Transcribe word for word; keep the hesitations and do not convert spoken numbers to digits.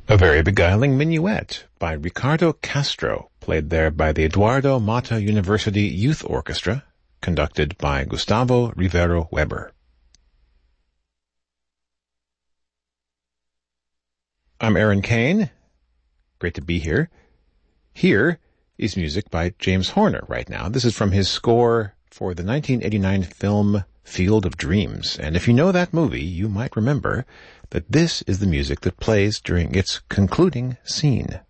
A very beguiling minuet by Ricardo Castro, played there by the Eduardo Mata University Youth Orchestra, conducted by Gustavo Rivero Weber. I'm Aaron Kane. Great to be here. Here is music by James Horner right now. This is from his score for the nineteen eighty-nine film Field of Dreams. And if you know that movie, you might remember that this is the music that plays during its concluding scene.